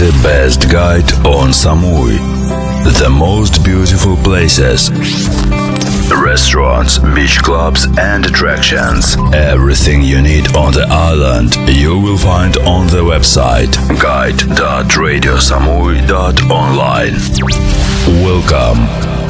The best guide on Samui. The most beautiful places, restaurants, beach clubs and attractions. Everything you need on the island you will find on the website guide.radiosamui.online. Welcome.